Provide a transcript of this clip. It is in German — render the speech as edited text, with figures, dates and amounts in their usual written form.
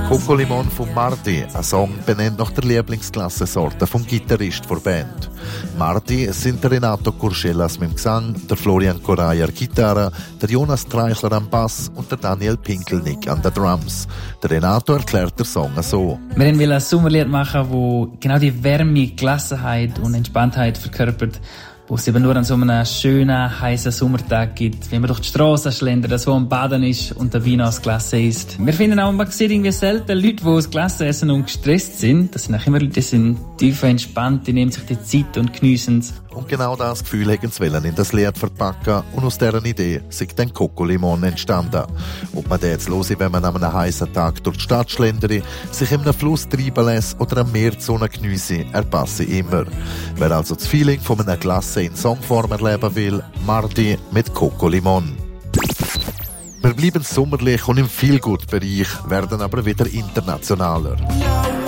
Coco Limon von Marti, ein Song benannt nach der Lieblingsklassensorte vom Gitarrist der Band. Marti sind der Renato Curcellas mit dem Gesang, der Florian Corayer Gitarre, der Jonas Treichler am Bass und der Daniel Pinkelnick an den Drums. Der Renato erklärt den Song so. Wir wollten ein Sommerlied machen, das genau die Wärme, Gelassenheit und Entspanntheit verkörpert, wo es eben nur an so einem schönen, heißen Sommertag gibt, wenn man durch die Straße schlendert, so am Baden ist und der Wein aus Glasse isst. Wir finden auch, man sieht irgendwie selten Leute, die aus Glasse essen und gestresst sind. Das sind auch immer Leute, die sind tief entspannt, die nehmen sich die Zeit und geniessen es. Und genau das Gefühl haben sie in das Lied verpacken und aus dieser Idee ist dann Coco Limon entstanden. Ob man den jetzt hören, wenn man an einem heißen Tag durch die Stadt schlendert, sich in einem Fluss treiben lässt oder am Meer die Sonne geniesse, er passe immer. Wer also das Feeling von einer Glasse in Songform erleben will, Marti mit Coco Limon. Wir bleiben sommerlich und im Feelgood-Bereich, werden aber wieder internationaler.